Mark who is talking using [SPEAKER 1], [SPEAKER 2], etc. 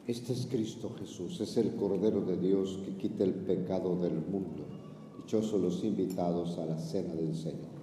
[SPEAKER 1] Este es Cristo Jesús, es el Cordero de Dios que quita el pecado del mundo. Dichosos los invitados a la cena del Señor.